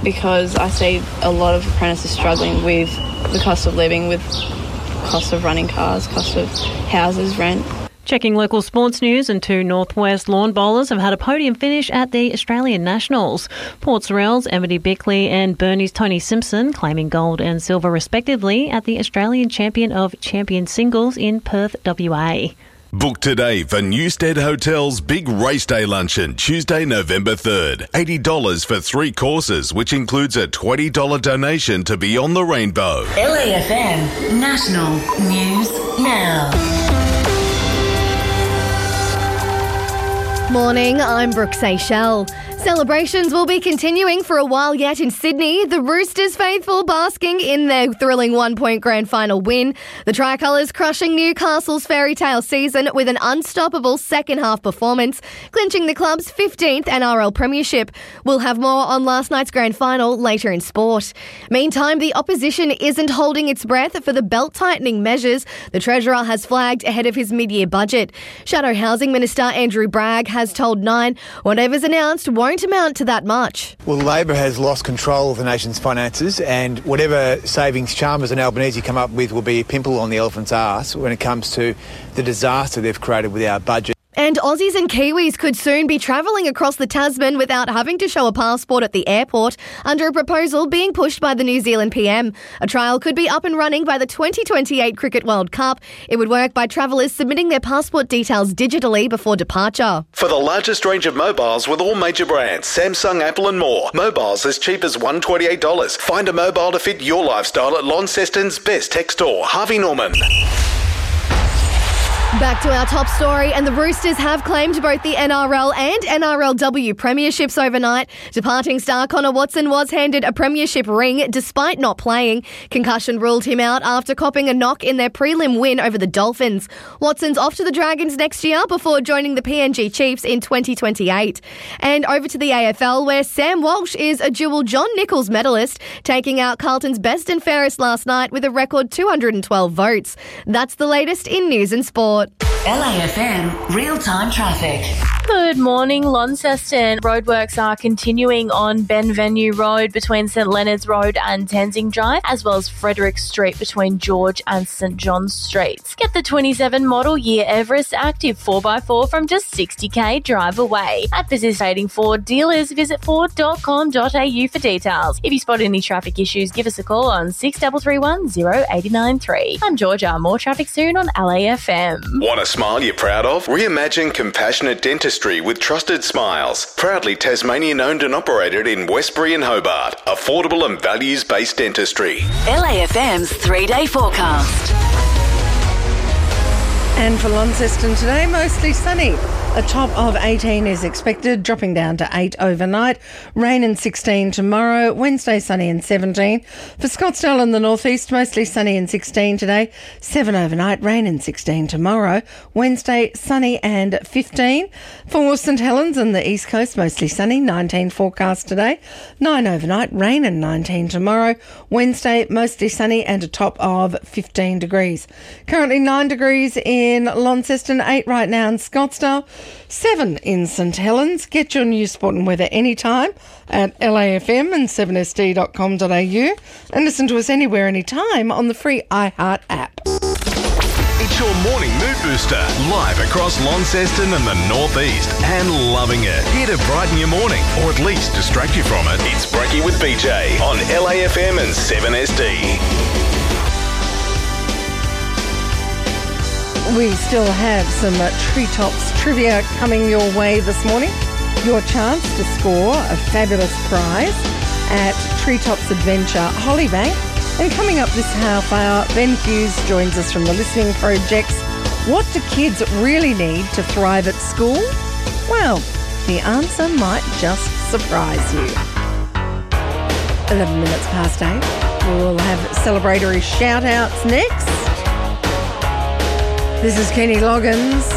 because I see a lot of apprentices struggling with the cost of living, with cost of running cars, cost of houses, rent. Checking local sports news, and two Northwest lawn bowlers have had a podium finish at the Australian Nationals. Port Sorell's Emily Bickley and Burnie's Tony Simpson claiming gold and silver respectively at the Australian Champion of Champion Singles in Perth, WA. Book today for Newstead Hotel's Big Race Day Luncheon, Tuesday, November 3rd. $80 for 3 courses, which includes a $20 donation to Beyond the Rainbow. LAFM National News Now. Morning, I'm Brooke Seychelles. Celebrations will be continuing for a while yet in Sydney. The Roosters faithful basking in their thrilling 1-point grand final win. The Tricolours crushing Newcastle's fairy tale season with an unstoppable second half performance, clinching the club's 15th NRL premiership. We'll have more on last night's grand final later in sport. Meantime, the opposition isn't holding its breath for the belt-tightening measures the Treasurer has flagged ahead of his mid-year budget. Shadow Housing Minister Andrew Bragg has told Nine whatever's announced won't amount to that much. Well, Labor has lost control of the nation's finances, and whatever savings Chalmers and Albanese come up with will be a pimple on the elephant's arse when it comes to the disaster they've created with our budget. And Aussies and Kiwis could soon be travelling across the Tasman without having to show a passport at the airport under a proposal being pushed by the New Zealand PM. A trial could be up and running by the 2028 Cricket World Cup. It would work by travellers submitting their passport details digitally before departure. For the largest range of mobiles with all major brands, Samsung, Apple and more. Mobiles as cheap as $128. Find a mobile to fit your lifestyle at Launceston's best tech store, Harvey Norman. Back to our top story, and the Roosters have claimed both the NRL and NRLW premierships overnight. Departing star Connor Watson was handed a premiership ring despite not playing. Concussion ruled him out after copping a knock in their prelim win over the Dolphins. Watson's off to the Dragons next year before joining the PNG Chiefs in 2028. And over to the AFL, where Sam Walsh is a dual John Nichols medalist, taking out Carlton's best and fairest last night with a record 212 votes. That's the latest in news and sport. LAFM real-time traffic. Good morning, Launceston. Roadworks are continuing on Benvenue Road between St Leonard's Road and Tenzing Drive, as well as Frederick Street between George and St John's Streets. Get the 27 model year Everest Active 4x4 from just $60k drive away. At participating Ford dealers, visit ford.com.au for details. If you spot any traffic issues, give us a call on 6331 0893. I'm Georgia. More traffic soon on LAFM. Want a smile you're proud of? Reimagine compassionate dentistry with trusted smiles. Proudly Tasmanian owned and operated in Westbury and Hobart. Affordable and values-based dentistry. LAFM's 3-day forecast. And for Launceston today, mostly sunny. A top of 18 is expected, dropping down to 8 overnight. Rain and 16 tomorrow. Wednesday, sunny and 17. For Scottsdale and the northeast, mostly sunny and 16 today. 7 overnight, rain and 16 tomorrow. Wednesday, sunny and 15. For St Helens and the east coast, mostly sunny, 19 forecast today. 9 overnight, rain and 19 tomorrow. Wednesday, mostly sunny and a top of 15 degrees. Currently 9 degrees in Launceston, 8 right now in Scottsdale. 7 in St Helens. Get your news, sport and weather anytime at LAFM and 7sd.com.au and listen to us anywhere, anytime on the free iHeart app. It's your morning mood booster, live across Launceston and the northeast, and loving it. Here to brighten your morning, or at least distract you from it. It's Brekkie with BJ on LAFM and 7SD. We still have some Treetops trivia coming your way this morning. Your chance to score a fabulous prize at Treetops Adventure Hollybank. And coming up this half hour, Ben Hughes joins us from the Listening Projects. What do kids really need to thrive at school? Well, the answer might just surprise you. 11 minutes past 8. We'll have celebratory shout-outs next. This is Kenny Loggins.